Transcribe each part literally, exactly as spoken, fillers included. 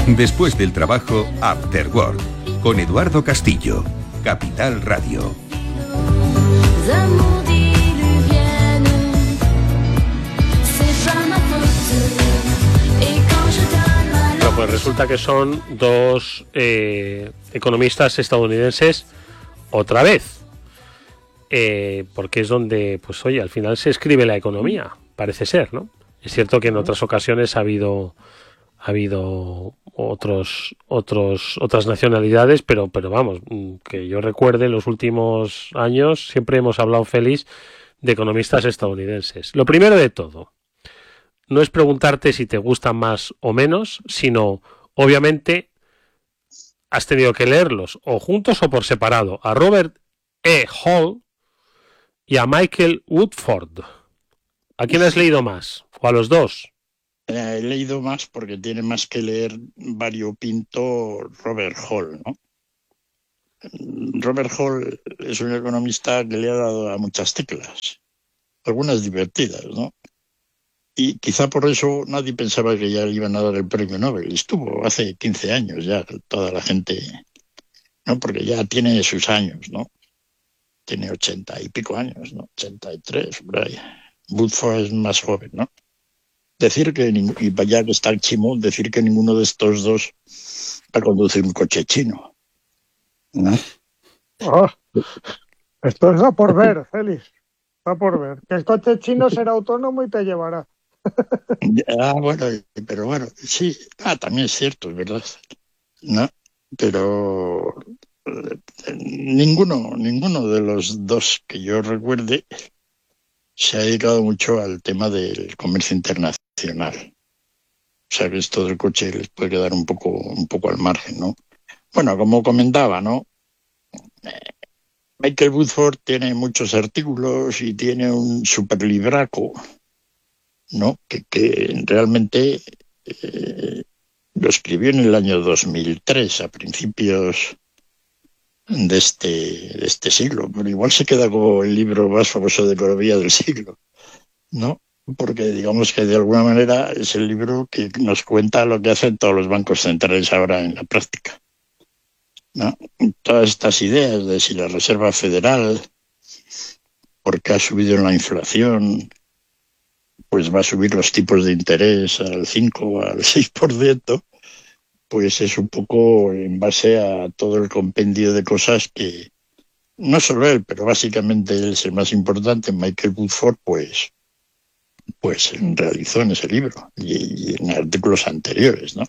Después del trabajo, After Work, con Eduardo Castillo, Capital Radio. Bueno, pues resulta que son dos eh, economistas estadounidenses otra vez, eh, porque es donde, pues oye, al final se escribe la economía, parece ser, ¿no? Es cierto que en otras ocasiones ha habido ha habido otros otros otras nacionalidades, pero pero vamos, que yo recuerde, en los últimos años siempre hemos hablado, Félix, de economistas estadounidenses. Lo primero de todo, no es preguntarte si te gustan más o menos, sino, obviamente, has tenido que leerlos, o juntos o por separado, a Robert E. Hall y a Michael Woodford. ¿A quién has leído más? ¿O a los dos? He leído más porque tiene más que leer variopinto Robert Hall, ¿no? Robert Hall es un economista que le ha dado a muchas teclas, algunas divertidas, ¿no? Y quizá por eso nadie pensaba que ya le iban a dar el premio Nobel. Estuvo hace quince años ya, toda la gente, ¿no? Porque ya tiene sus años, ¿no? Tiene ochenta y pico años, ¿no? Ochenta y tres, por ahí. Woodford es más joven, ¿no? Decir que, y vaya que está el chimo, decir que ninguno de estos dos va a conducir un coche chino, ¿no? Oh, esto está por ver, Félix. Está por ver. Que el coche chino será autónomo y te llevará. Ah, bueno, pero bueno, sí. Ah, también es cierto, es verdad. ¿No? Pero eh, ninguno, ninguno de los dos que yo recuerde se ha dedicado mucho al tema del comercio internacional. O sea, que esto del coche les puede quedar un poco, un poco al margen, ¿no? Bueno, como comentaba, ¿no? Eh, Michael Woodford tiene muchos artículos y tiene un superlibraco, ¿no? Que, que realmente eh, lo escribió en el año dos mil tres, a principios de este, de este siglo. Pero igual se queda como el libro más famoso de economía del siglo, ¿no? Porque digamos que de alguna manera es el libro que nos cuenta lo que hacen todos los bancos centrales ahora en la práctica, ¿no? Todas estas ideas de si la Reserva Federal, porque ha subido en la inflación, pues va a subir los tipos de interés al cinco o al seis por ciento, pues es un poco en base a todo el compendio de cosas que, no solo él, pero básicamente él es el más importante, Michael Woodford, pues pues realizó en ese libro y, y en artículos anteriores, ¿no?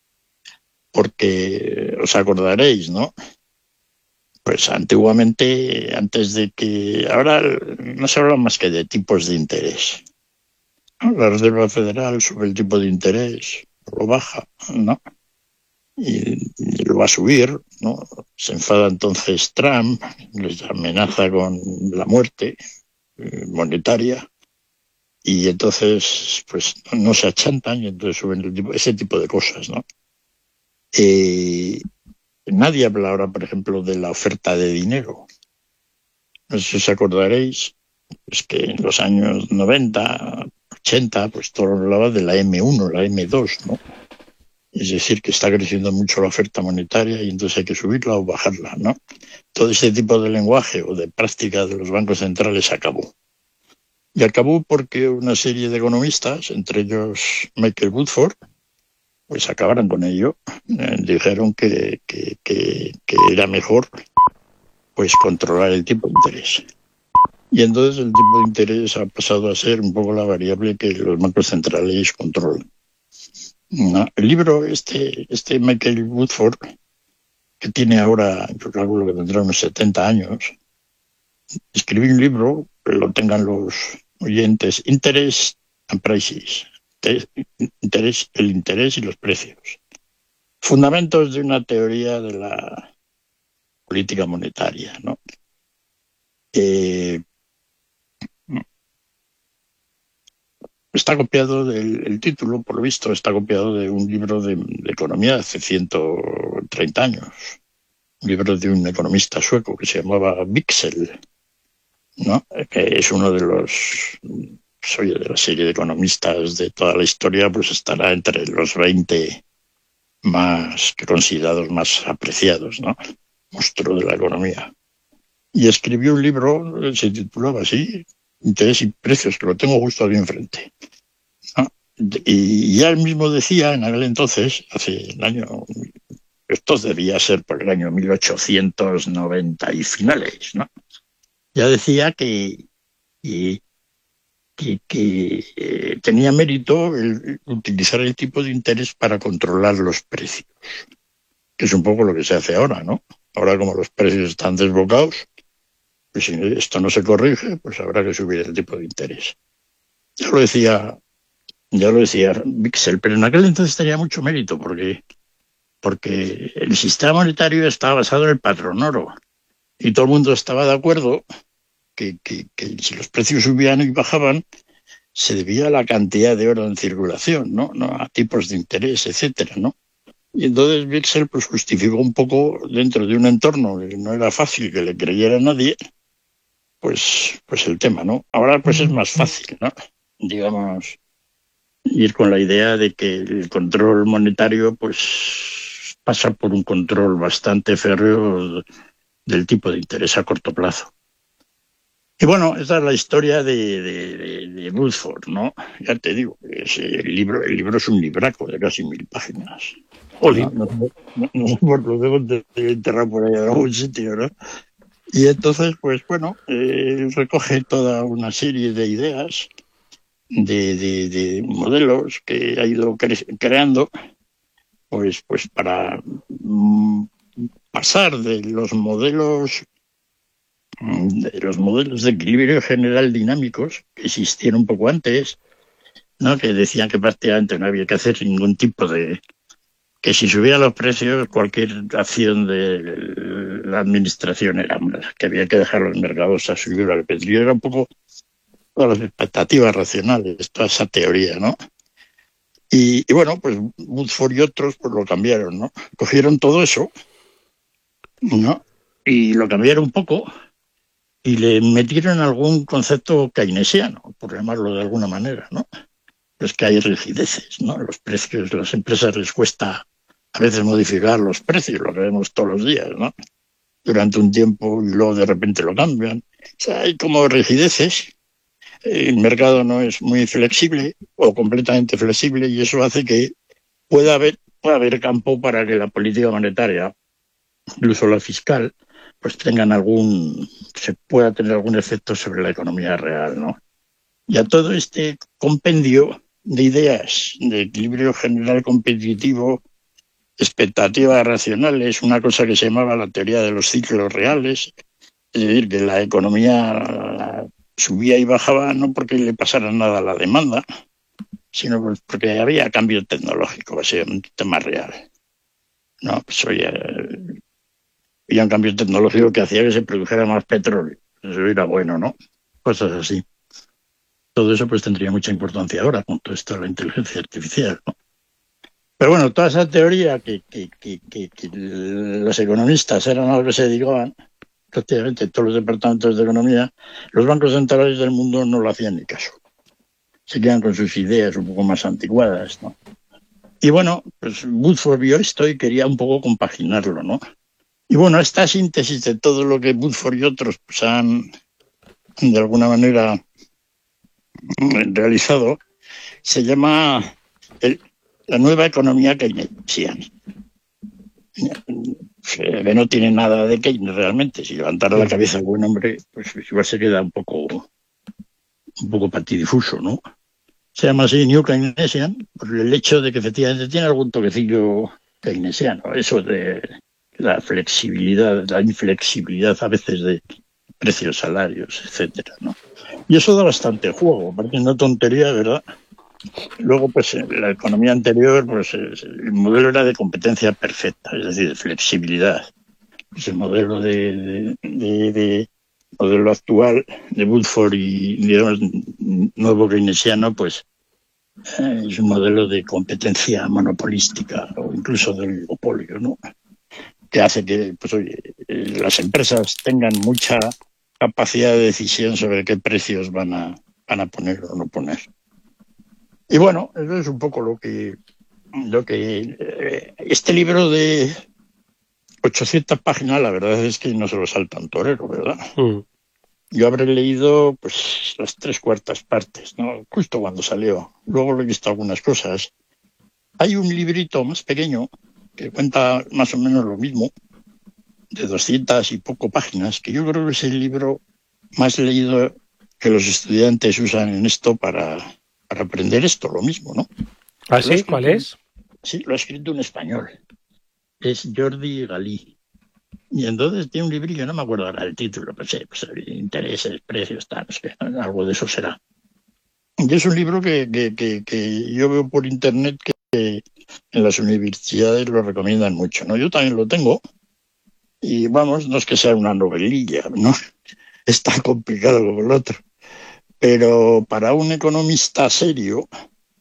Porque os acordaréis, ¿no? Pues antiguamente, antes de que... Ahora no se habla más que de tipos de interés, ¿no? La Reserva Federal sube el tipo de interés, lo baja, ¿no? Y, y lo va a subir, ¿no? Se enfada entonces Trump, les amenaza con la muerte eh, monetaria. Y entonces, pues, no se achantan y entonces suben el tipo, ese tipo de cosas, ¿no? Eh, nadie habla ahora, por ejemplo, de la oferta de dinero. No sé si os acordaréis, pues que en los años noventa, ochenta, pues todo hablaba de la eme uno, la eme dos, ¿no? Es decir, que está creciendo mucho la oferta monetaria y entonces hay que subirla o bajarla, ¿no? Todo ese tipo de lenguaje o de práctica de los bancos centrales acabó. Y acabó porque una serie de economistas, entre ellos Michael Woodford, pues acabaron con ello. Eh, dijeron que, que, que, que era mejor pues controlar el tipo de interés. Y entonces el tipo de interés ha pasado a ser un poco la variable que los bancos centrales controlan. No, el libro, este, este Michael Woodford, que tiene ahora, yo calculo que tendrá unos setenta años, escribió un libro, que lo tengan los oyentes, Interest and Prices, interés, el interés y los precios. Fundamentos de una teoría de la política monetaria, ¿no? Eh, está copiado del el título, por lo visto, está copiado de un libro de, de economía de hace ciento treinta años, un libro de un economista sueco que se llamaba Wicksell, ¿no? Que es uno de los, soy de la serie de economistas de toda la historia, pues estará entre los veinte más considerados más apreciados, ¿no? Monstruo de la economía. Y escribió un libro, se titulaba así, Interés y Precios, que lo tengo justo aquí enfrente, ¿no? Y ya él mismo decía en aquel entonces, hace el año, esto debía ser por el año mil ochocientos noventa y finales, ¿no? Ya decía que, que, que, que eh, tenía mérito el utilizar el tipo de interés para controlar los precios, que es un poco lo que se hace ahora, ¿no? Ahora, como los precios están desbocados, pues si esto no se corrige, pues habrá que subir el tipo de interés. Ya lo decía, ya lo decía Bixel, pero en aquel entonces tenía mucho mérito porque, porque el sistema monetario estaba basado en el patrón oro y todo el mundo estaba de acuerdo que, que, que si los precios subían y bajaban se debía a la cantidad de oro en circulación, ¿no? No a tipos de interés, etcétera, ¿no? Y entonces Bixel pues justificó un poco dentro de un entorno que no era fácil que le creyera a nadie, pues, pues el tema, ¿no? Ahora pues es más fácil, ¿no? Digamos, ir con la idea de que el control monetario pues pasa por un control bastante férreo del tipo de interés a corto plazo. Y bueno, esa es la historia de, de, de, de Woodford, ¿no? Ya te digo, es, el, libro, el libro es un libraco de casi mil páginas. No, no, no, no sé por lo debo de enterrar por ahí en algún sitio, ¿no? Y entonces, pues bueno, eh, recoge toda una serie de ideas, de, de, de modelos que ha ido cre- creando, pues, pues para mm, pasar de los modelos de los modelos de equilibrio general dinámicos que existían un poco antes, ¿no? Que decían que prácticamente no había que hacer ningún tipo de... que si subían los precios, cualquier acción de la administración era mala, que había que dejar los mercados a subir al petróleo. Era un poco todas las expectativas racionales, toda esa teoría, ¿no? Y, y bueno, pues Woodford y otros pues lo cambiaron, ¿no? Cogieron todo eso, ¿no? Y lo cambiaron un poco y le metieron algún concepto keynesiano, por llamarlo de alguna manera, ¿no? Pues que hay rigideces, ¿no? Los precios, las empresas les cuesta a veces modificar los precios, lo que vemos todos los días, ¿no? Durante un tiempo y luego de repente lo cambian. O sea, hay como rigideces. El mercado no es muy flexible o completamente flexible y eso hace que pueda haber, pueda haber campo para que la política monetaria, incluso la fiscal, pues tengan algún, se pueda tener algún efecto sobre la economía real, ¿no? Y a todo este compendio de ideas de equilibrio general competitivo, expectativas racionales, una cosa que se llamaba la teoría de los ciclos reales, es decir, que la economía subía y bajaba no porque le pasara nada a la demanda, sino porque había cambio tecnológico, básicamente un tema real. No, pues oye, había un cambio tecnológico que hacía que se produjera más petróleo. Eso era bueno, ¿no? Cosas así. Todo eso pues tendría mucha importancia ahora con todo esto de la inteligencia artificial, ¿no? Pero bueno, toda esa teoría que, que, que, que, que los economistas eran a lo que se dedicaban, prácticamente todos los departamentos de economía, los bancos centrales del mundo no lo hacían ni caso. Se quedan con sus ideas un poco más anticuadas, ¿no? Y bueno, pues Woodford vio esto y quería un poco compaginarlo, ¿no? Y bueno, esta síntesis de todo lo que Woodford y otros pues, han de alguna manera realizado se llama el, la nueva economía keynesiana. Que no tiene nada de Keynes realmente. Si levantara la cabeza el buen hombre, pues igual se queda un poco un poco patidifuso, ¿no? Se llama así New Keynesian por el hecho de que efectivamente tiene algún toquecillo keynesiano, eso de la flexibilidad, la inflexibilidad a veces de precios, salarios, etcétera, ¿no? Y eso da bastante juego, parece una tontería, ¿verdad? Luego, pues en la economía anterior, pues el modelo era de competencia perfecta, es decir, de flexibilidad. Pues el modelo de, de, de, de modelo actual de Woodford y digamos nuevo keynesiano, pues eh, es un modelo de competencia monopolística o incluso de oligopolio, ¿no? Que hace que, pues oye, las empresas tengan mucha capacidad de decisión sobre qué precios van a, van a poner o no poner. Y bueno, eso es un poco lo que lo que eh, este libro de ochocientas páginas, la verdad es que no se lo salta un torero, ¿verdad? Mm. Yo habré leído pues las tres cuartas partes, ¿no? Justo cuando salió. Luego lo he visto algunas cosas. Hay un librito más pequeño que cuenta más o menos lo mismo, de doscientas y poco páginas, que yo creo que es el libro más leído que los estudiantes usan en esto para, para aprender esto, lo mismo, ¿no? ¿Ah, Lo ha sí? escrito ¿Cuál un- es? Sí, lo ha escrito un español. Es Jordi Galí. Y entonces tiene un librillo, no me acuerdo ahora el título, pero sí, pues intereses, precios, tal, no sé, algo de eso será. Y es un libro que, que, que, que yo veo por internet que, que en las universidades lo recomiendan mucho, ¿no? Yo también lo tengo y vamos, no es que sea una novelilla, ¿no? Es tan complicado como el otro. Pero para un economista serio,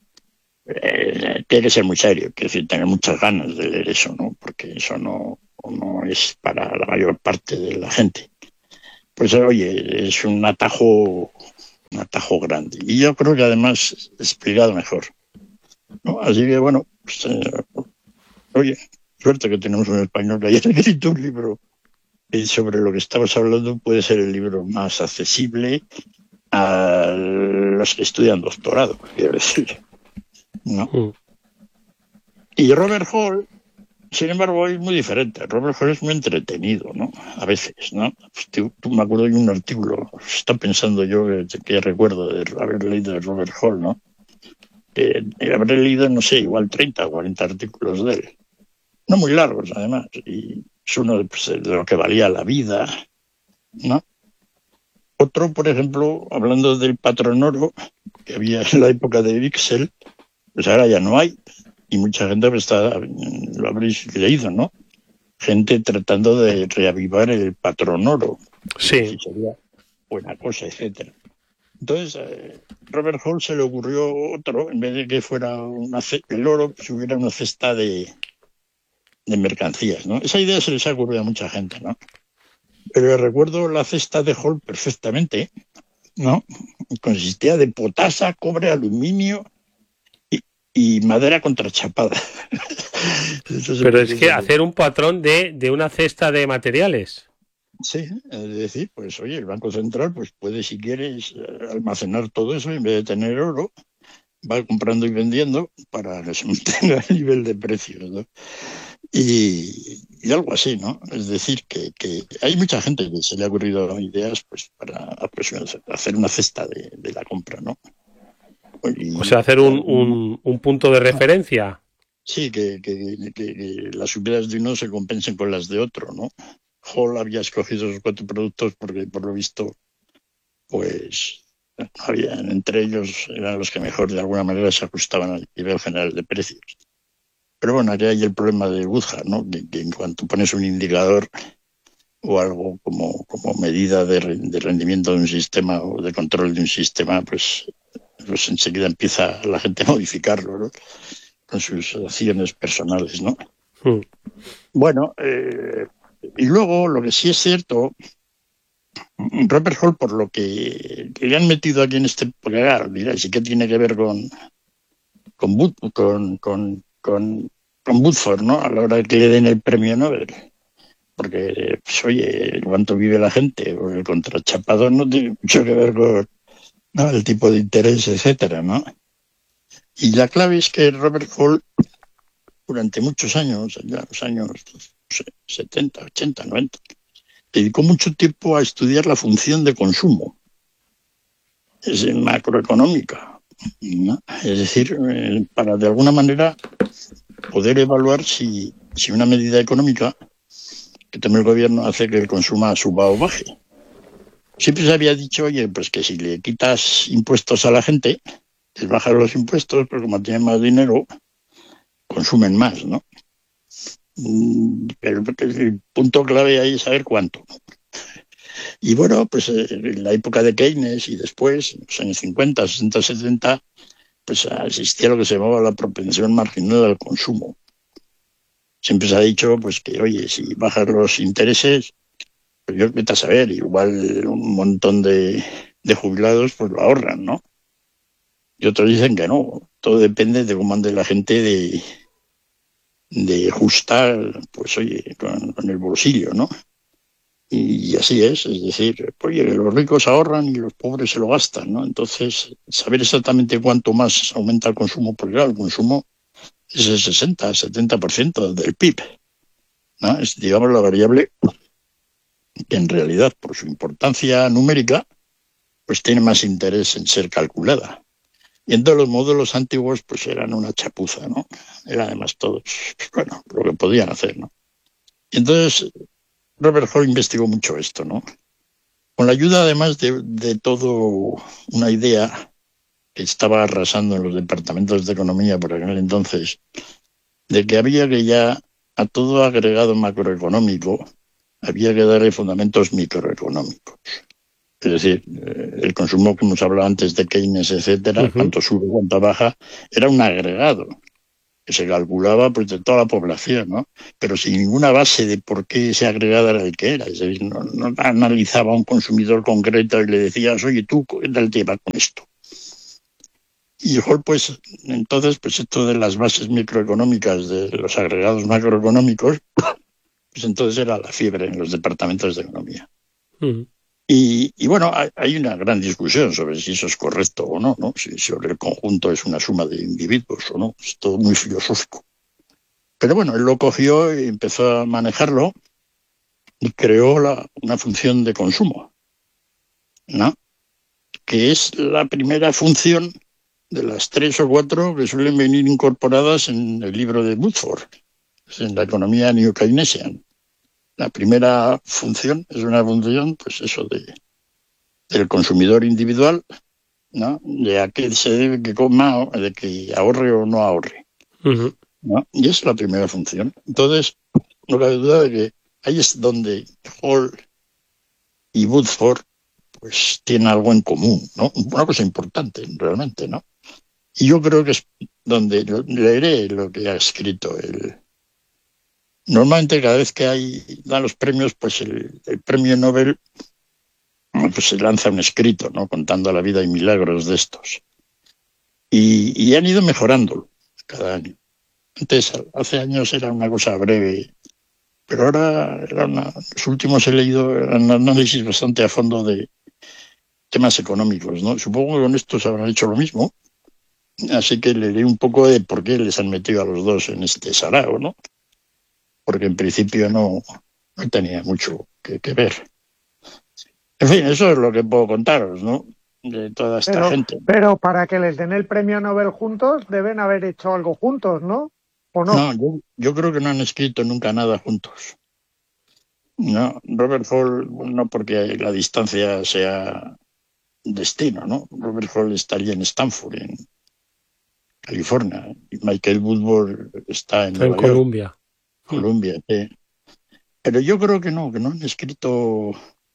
eh, tiene que ser muy serio, que decir, tener muchas ganas de leer eso, ¿no? Porque eso no, no es para la mayor parte de la gente. Pues oye, es un atajo, un atajo grande. Y yo creo que además explicado mejor, ¿no? Así que bueno, pues, eh, oye, suerte que tenemos un español que haya escrito un libro eh, sobre lo que estamos hablando, puede ser el libro más accesible a los que estudian doctorado, quiero decir, ¿no? Mm. Y Robert Hall, sin embargo, es muy diferente. Robert Hall es muy entretenido, ¿no? A veces, ¿no? Pues tú, tú me acuerdo de un artículo, está pensando yo que, que recuerdo de haber leído de Robert Hall, ¿no? Eh, habré leído, no sé, igual treinta o cuarenta artículos de él. No muy largos, además. Y es uno de, pues, de lo que valía la vida, ¿no? Otro, por ejemplo, hablando del patrón oro, que había en la época de Vixel, pues ahora ya no hay. Y mucha gente pues, está, lo habréis leído, ¿no? Gente tratando de reavivar el patrón oro. Sí. Si sería buena cosa, etcétera. Entonces, eh, Robert Hall se le ocurrió otro, en vez de que fuera una ce- el oro, pues hubiera una cesta de, de mercancías, ¿no? Esa idea se les ha ocurrido a mucha gente, ¿no? Pero recuerdo la cesta de Hall perfectamente, ¿no? Consistía de potasa, cobre, aluminio y, y madera contrachapada. Eso se Pero me es que hizo- hacer un patrón de, de una cesta de materiales. Sí, es decir, pues oye, el Banco Central pues puede, si quieres, eh, almacenar todo eso y en vez de tener oro, va comprando y vendiendo para que se mantenga el nivel de precios, ¿no? Y, y algo así, ¿no? Es decir, que, que hay mucha gente que se le ha ocurrido ideas pues para pues, hacer una cesta de, de la compra, ¿no? Y, O sea, hacer un, un, un punto de referencia. sí, que, que, que, que las subidas de uno se compensen con las de otro, ¿no? Hall había escogido esos cuatro productos porque, por lo visto, pues había, entre ellos eran los que mejor de alguna manera se ajustaban al nivel general de precios. Pero bueno, aquí hay el problema de Woodhart, ¿no? Que, que en cuanto pones un indicador o algo como, como medida de, de rendimiento de un sistema o de control de un sistema, pues, pues enseguida empieza la gente a modificarlo, ¿no? Con sus acciones personales, ¿no? Mm. Bueno, eh, y luego lo que sí es cierto, Robert Hall, por lo que, que le han metido aquí en este, porque claro, diréis, ¿y qué tiene que ver con con con, con, con, con Woodford, ¿no? A la hora de que le den el premio Nobel? Porque, pues, oye, cuánto vive la gente, porque el contrachapado no tiene mucho que ver con, ¿no?, el tipo de interés, etcétera, ¿no? Y la clave es que Robert Hall, durante muchos años, ya los años setenta, ochenta, noventa, dedicó mucho tiempo a estudiar la función de consumo, es macroeconómica, ¿no? Es decir, eh, para de alguna manera poder evaluar si, si una medida económica que tome el gobierno hace que el consumo suba o baje. Siempre se había dicho, oye, pues que si le quitas impuestos a la gente, les bajas los impuestos, pero como tienen más dinero, consumen más, ¿no? Pero el punto clave ahí es saber cuánto. Y bueno, pues en la época de Keynes y después, en los años cincuenta, sesenta, setenta, pues existía lo que se llamaba la propensión marginal al consumo. Siempre se ha dicho pues que, oye, si bajas los intereses, pues yo vete a saber, igual un montón de, de jubilados pues lo ahorran, ¿no? y otros dicen que no. Todo depende de cómo ande la gente de, de ajustar, pues oye, con, con el bolsillo, ¿no? Y, y así es, es decir, oye, los ricos ahorran y los pobres se lo gastan, ¿no? Entonces, saber exactamente cuánto más aumenta el consumo, porque claro, el consumo es el sesenta, setenta por ciento del P I B, ¿no? Es, digamos, la variable que en realidad, por su importancia numérica, pues tiene más interés en ser calculada. Y entonces los modelos antiguos pues eran una chapuza, ¿no? Era además todos, pues, bueno, lo que podían hacer, ¿no? Y entonces Robert Hall investigó mucho esto, ¿no? Con la ayuda además de, de todo una idea que estaba arrasando en los departamentos de economía por aquel entonces, de que había que ya a todo agregado macroeconómico había que darle fundamentos microeconómicos. Es decir, el consumo que hemos hablado antes de Keynes, etcétera, uh-huh. cuánto sube, cuánto baja, era un agregado que se calculaba pues de toda la población, ¿no? Pero sin ninguna base de por qué ese agregado era el que era. Es decir, no, no analizaba a un consumidor concreto y le decías, oye, tú, ¿qué tal te va con esto? Y Hall, pues, entonces, pues esto de las bases microeconómicas de los agregados macroeconómicos, pues entonces era la fiebre en los departamentos de economía. Uh-huh. Y, y bueno, hay, hay una gran discusión sobre si eso es correcto o no, ¿no? Si sobre el conjunto es una suma de individuos o no. Es todo muy filosófico. Pero bueno, él lo cogió y empezó a manejarlo y creó la, una función de consumo, ¿no? Que es la primera función de las tres o cuatro que suelen venir incorporadas en el libro de Woodford, en la economía neo-keynesiana. La primera función es una función, pues eso, de del consumidor individual, ¿no? De a qué se debe que coma, de que ahorre o no ahorre, uh-huh. ¿no? Y es la primera función. Entonces, no cabe duda de que ahí es donde Hall y Woodford pues tienen algo en común, ¿no? Una cosa importante, realmente, ¿no? Y yo creo que es donde leeré lo que ha escrito él. Normalmente cada vez que hay dan los premios, pues el, el premio Nobel pues se lanza un escrito, ¿no? Contando la vida y milagros de estos. Y, y han ido mejorándolo cada año. Antes, hace años era una cosa breve, pero ahora era una, los últimos he leído un análisis bastante a fondo de temas económicos, ¿no? Supongo que con estos habrán hecho lo mismo, así que leeré un poco de por qué les han metido a los dos en este sarao, ¿no? Porque en principio no, no tenía mucho que, que ver. En fin, eso es lo que puedo contaros, ¿no? De toda esta pero, gente. Pero para que les den el premio Nobel juntos, deben haber hecho algo juntos, ¿no? ¿O no? No, yo, yo creo que no han escrito nunca nada juntos. No, Robert Hall, no porque la distancia sea destino, ¿no? Robert Hall estaría en Stanford, en California, y Michael Woodward está en, en Columbia. Columbia, sí. Pero yo creo que no, que no han escrito...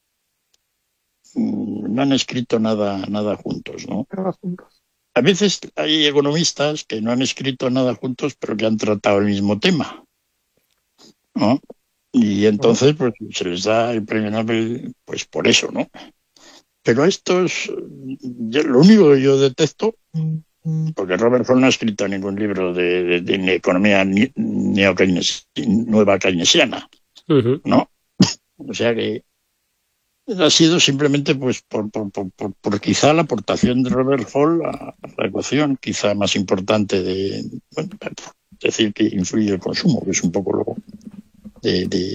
no han escrito nada, nada juntos, ¿no? Nada juntos. A veces hay economistas que no han escrito nada juntos, pero que han tratado el mismo tema, ¿no? Y entonces, pues, se les da el premio Nobel, pues, por eso, ¿no? Pero estos, yo, lo único que yo detesto, porque Robert Hall no ha escrito ningún libro de, de, de economía neo-keynesiana, nueva keynesiana, uh-huh. ¿no? O sea que ha sido simplemente pues por, por, por, por, por quizá la aportación de Robert Hall a la ecuación, quizá más importante de, bueno, decir que influye el consumo, que es un poco lo de, de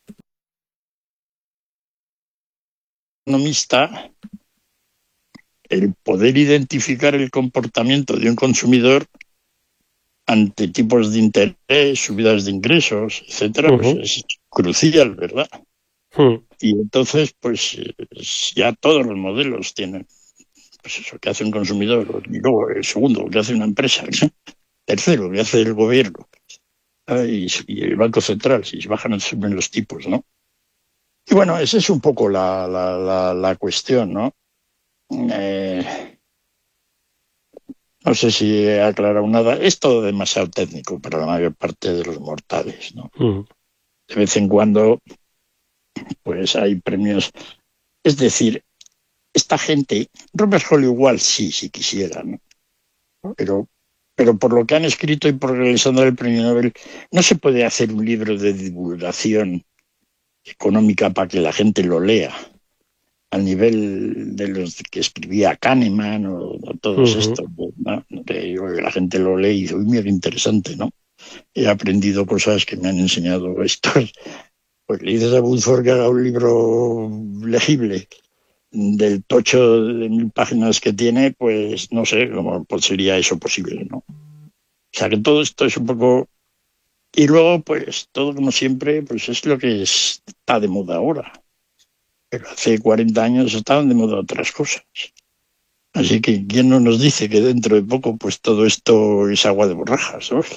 economista, el poder identificar el comportamiento de un consumidor ante tipos de interés, subidas de ingresos, etcétera, uh-huh. pues es crucial, ¿verdad? Uh-huh. Y entonces, pues ya todos los modelos tienen, pues eso, que hace un consumidor, y luego el segundo, lo que hace una empresa, ¿no? Tercero, lo que hace el gobierno, y, y el Banco Central, si bajan o suben los tipos, ¿no? Y bueno, esa es un poco la, la, la, la cuestión, ¿no? Eh, no sé si he aclarado nada. Es todo demasiado técnico para la mayor parte de los mortales, ¿no? Uh-huh. De vez en cuando, pues hay premios. Es decir, esta gente, Robert Hall igual sí, si quisiera, ¿no? Pero, pero por lo que han escrito y por realizando el premio Nobel, no se puede hacer un libro de divulgación económica para que la gente lo lea al nivel de los que escribía Kahneman o, o todos Ujú. estos, ¿no? Que la gente lo lee y dice, uy, mira, interesante, ¿no? He aprendido cosas que me han enseñado estos. Pues le dices a Woodford que haga un libro legible del tocho de mil páginas que tiene, pues no sé cómo pues sería eso posible, ¿no? O sea que todo esto es un poco... Y luego, pues todo como siempre, pues es lo que está de moda ahora. Pero hace cuarenta años estaban de moda otras cosas. Así que, ¿quién no nos dice que dentro de poco, pues todo esto es agua de borrajas, ¿no?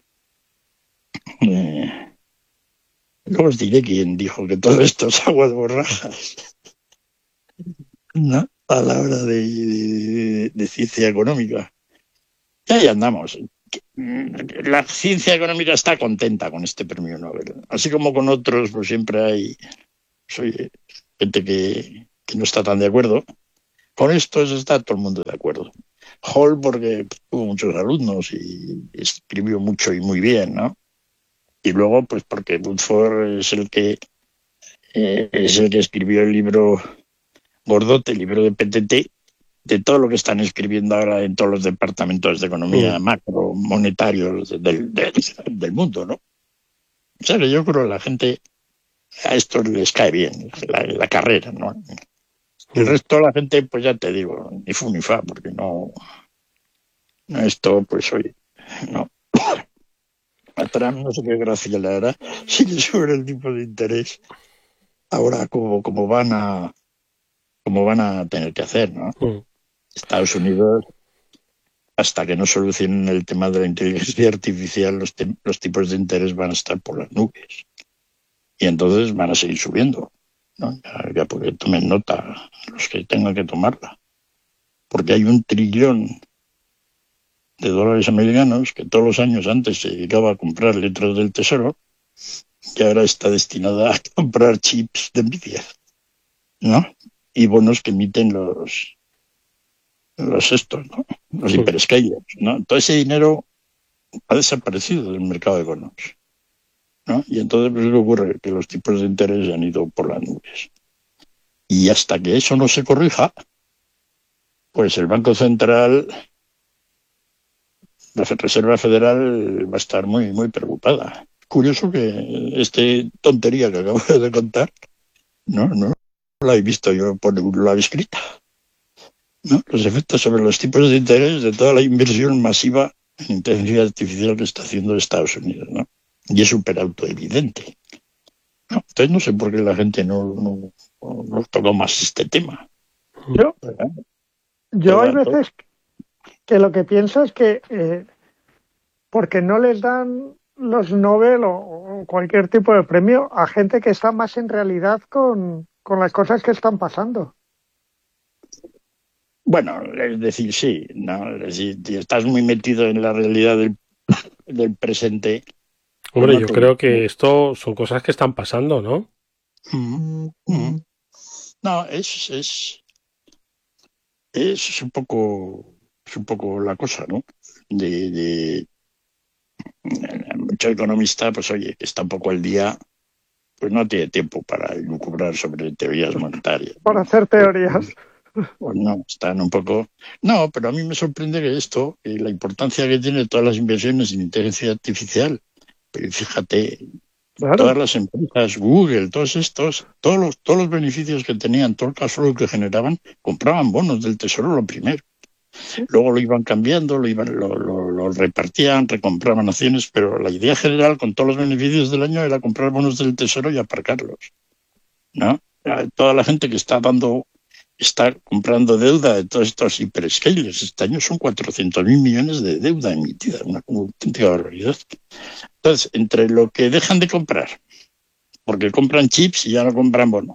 Eh, luego os diré quién dijo que todo esto es agua de borrajas, ¿no? A la hora de, de, de ciencia económica. Y ahí andamos. La ciencia económica está contenta con este premio Nobel. Así como con otros, pues siempre hay soy gente que, que no está tan de acuerdo. Con esto está todo el mundo de acuerdo. Hall porque tuvo muchos alumnos y escribió mucho y muy bien, ¿no? Y luego, pues porque Woodford es el que eh, es el que escribió el libro gordote, el libro de P T T, de todo lo que están escribiendo ahora en todos los departamentos de economía Mm. macro, monetarios del, del, del mundo, ¿no? O sea, que yo creo que la gente, a esto les cae bien, la, la carrera, ¿no? El resto de la gente, pues ya te digo, ni fu ni fa, porque no, no esto, pues oye, no. A Trump no sé qué gracia le hará si le sube el tipo de interés. Ahora, como, como van a como van a tener que hacer, ¿no? Mm. Estados Unidos, hasta que no solucionen el tema de la inteligencia artificial, los, te- los tipos de interés van a estar por las nubes. Y entonces van a seguir subiendo, ¿no? Ya, ya porque tomen nota los que tengan que tomarla. Porque hay un trillón de dólares americanos que todos los años antes se dedicaba a comprar letras del tesoro y ahora está destinada a comprar chips de Nvidia, ¿no? Y bonos que emiten los, los estos, ¿no? Los Mm. hiperscalers, ¿no? Todo ese dinero ha desaparecido del mercado de bonos, ¿no? Y entonces pues, lo que ocurre que los tipos de interés han ido por las nubes. Y hasta que eso no se corrija, pues el Banco Central, la Reserva Federal va a estar muy, muy preocupada. Curioso que este tontería que acabo de contar, no, no la he visto yo por ningún lado escrita, ¿no? Los efectos sobre los tipos de interés de toda la inversión masiva en inteligencia artificial que está haciendo Estados Unidos, ¿no? Y es súper autoevidente, ¿no? Entonces no sé por qué la gente no, no, no tocó más este tema. Yo, ¿Verdad? yo hay Toda- toda- veces que lo que pienso es que eh, porque no les dan los Nobel o, o cualquier tipo de premio a gente que está más en realidad con, con las cosas que están pasando. Bueno, es decir, sí, ¿no? Es decir, si estás muy metido en la realidad del, del presente, pues Hombre, no yo te... creo que esto son cosas que están pasando, ¿no? Mm, mm. No, es, es, es un poco, es un poco la cosa, ¿no? De, de mucho economista, pues oye, que está un poco al día, pues no tiene tiempo para lucubrar sobre teorías monetarias, Para ¿no? hacer Pues, teorías. pues no, están un poco... No, pero a mí me sorprende que esto, que la importancia que tiene todas las inversiones en inteligencia artificial, pero fíjate, todas Claro. las empresas, Google, todos estos, todos los, todos los beneficios que tenían, todo el cash flow que generaban, compraban bonos del tesoro lo primero. Luego lo iban cambiando, lo, iban, lo, lo, lo repartían, recompraban acciones, pero la idea general con todos los beneficios del año era comprar bonos del tesoro y aparcarlos, ¿no? Toda la gente que está dando, está comprando deuda de todos estos hiperscalers, este año son cuatrocientos mil millones de deuda emitida, una auténtica barbaridad. Entonces, entre lo que dejan de comprar, porque compran chips y ya no compran bonos,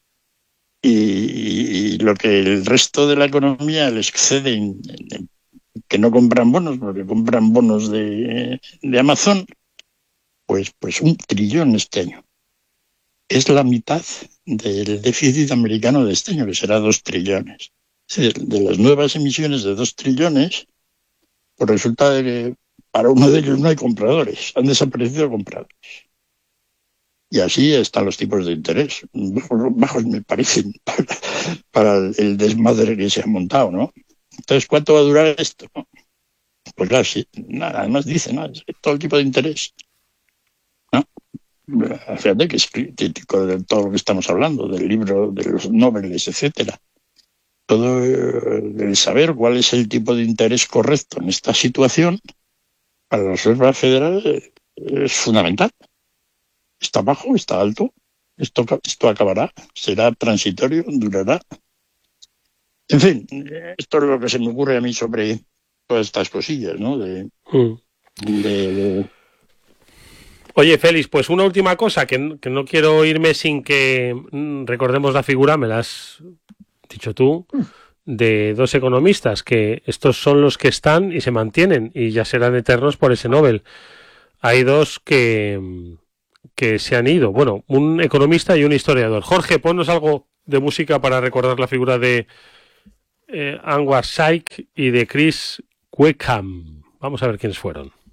y, y lo que el resto de la economía les excede en, en que no compran bonos, porque compran bonos de, de Amazon, pues, pues un trillón este año. Es la mitad del déficit americano de este año, que será dos trillones. Es decir, de las nuevas emisiones de dos trillones, Pues resulta de que para uno de ellos no hay compradores, han desaparecido compradores. Y así están los tipos de interés, bajos, bajos me parecen, para, para el desmadre que se ha montado, ¿no? Entonces, ¿cuánto va a durar esto? Pues claro, sí, nada, además dice, ¿no? Todo el tipo de interés, ¿no? Fíjate que es crítico de todo lo que estamos hablando, del libro, de los noveles, etcétera. Todo el saber cuál es el tipo de interés correcto en esta situación para la Reserva Federal es fundamental. Está bajo, está alto, esto, esto acabará, será transitorio, durará. En fin, esto es lo que se me ocurre a mí sobre todas estas cosillas, ¿no? De, Mm. de, de... Oye, Félix, pues una última cosa, que, que no quiero irme sin que mm, recordemos la figura, me la has dicho tú, de dos economistas, que estos son los que están y se mantienen y ya serán eternos por ese Nobel. Hay dos que, que se han ido, bueno, un economista y un historiador. Jorge, ponnos algo de música para recordar la figura de eh, Anwar Shaikh y de Chris Wickham. Vamos a ver quiénes fueron.